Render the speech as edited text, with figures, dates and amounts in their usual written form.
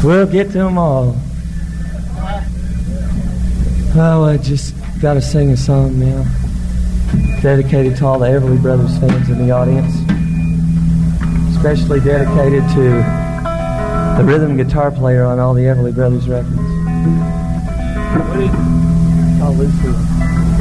We'll get to them all. Oh, I just got to sing a song now, dedicated to all the Everly Brothers fans in the audience, especially dedicated to the rhythm guitar player on all the Everly Brothers records. Called Lucy.